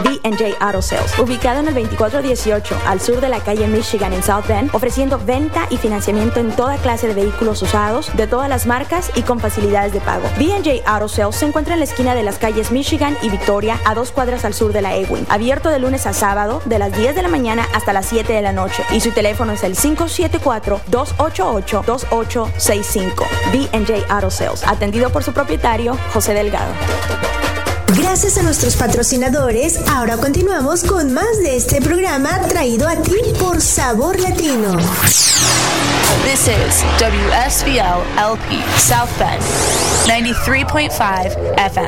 B&J Auto Sales, ubicado en el 2418 al sur de la calle Michigan en South Bend, ofreciendo venta y financiamiento en toda clase de vehículos usados, de todas las marcas y con facilidades de pago. B&J Auto Sales se encuentra en la esquina de las calles Michigan y Victoria, a 2 cuadras al sur de la Ewing. Abierto de lunes a sábado, de las 10 de la mañana hasta las 7 de la noche. Y su teléfono es el 574-288-2865. B&J Auto Sales, atendido por su propietario, José Delgado. Gracias a nuestros patrocinadores, ahora continuamos con más de este programa traído a ti por Sabor Latino. This is WSVL LP South Bend 93.5 FM.